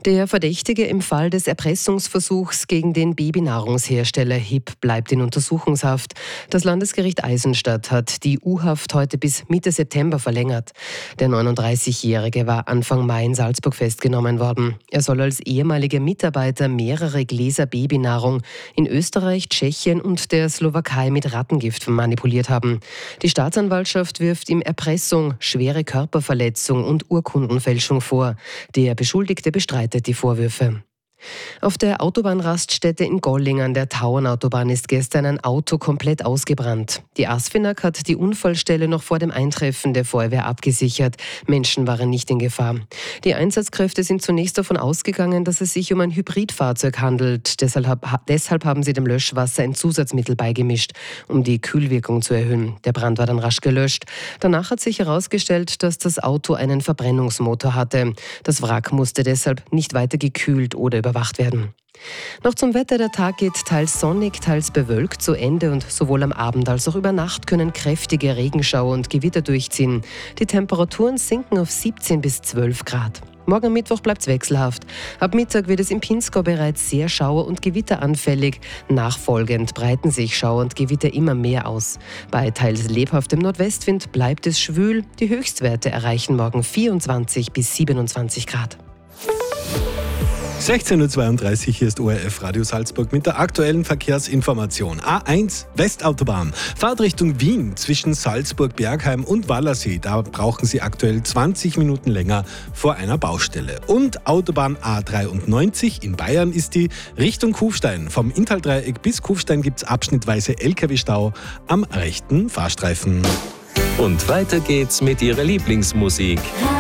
Der Verdächtige im Fall des Erpressungsversuchs gegen den Babynahrungshersteller HiP bleibt in Untersuchungshaft. Das Landesgericht Eisenstadt hat die U-Haft heute bis Mitte September verlängert. Der 39-Jährige war Anfang Mai in Salzburg festgenommen worden. Er soll als ehemaliger Mitarbeiter mehrere Gläser Babynahrung in Österreich, Tschechien und der Slowakei mit Rattengift manipuliert haben. Die Staatsanwaltschaft wirft ihm Erpressung, schwere Körperverletzung und Urkundenfälschung vor. Der Beschuldigte bestreitet die Vorwürfe. Auf der Autobahnraststätte in Golling an der Tauernautobahn ist gestern ein Auto komplett ausgebrannt. Die ASFINAG hat die Unfallstelle noch vor dem Eintreffen der Feuerwehr abgesichert. Menschen waren nicht in Gefahr. Die Einsatzkräfte sind zunächst davon ausgegangen, dass es sich um ein Hybridfahrzeug handelt. Deshalb haben sie dem Löschwasser ein Zusatzmittel beigemischt, um die Kühlwirkung zu erhöhen. Der Brand war dann rasch gelöscht. Danach hat sich herausgestellt, dass das Auto einen Verbrennungsmotor hatte. Das Wrack musste deshalb nicht weiter gekühlt oder überwacht werden. Noch zum Wetter. Der Tag geht teils sonnig, teils bewölkt zu Ende und sowohl am Abend als auch über Nacht können kräftige Regenschauer und Gewitter durchziehen. Die Temperaturen sinken auf 17 bis 12 Grad. Morgen am Mittwoch bleibt es wechselhaft. Ab Mittag wird es im Pinzgau bereits sehr schauer- und gewitteranfällig. Nachfolgend breiten sich Schauer und Gewitter immer mehr aus. Bei teils lebhaftem Nordwestwind bleibt es schwül. Die Höchstwerte erreichen morgen 24 bis 27 Grad. 16.32 Uhr, hier ist ORF Radio Salzburg mit der aktuellen Verkehrsinformation. A1 Westautobahn, Fahrtrichtung Wien zwischen Salzburg-Bergheim und Wallersee. Da brauchen Sie aktuell 20 Minuten länger vor einer Baustelle. Und Autobahn A93 in Bayern ist die Richtung Kufstein. Vom Inntal-Dreieck bis Kufstein gibt es abschnittweise LKW-Stau am rechten Fahrstreifen. Und weiter geht's mit Ihrer Lieblingsmusik.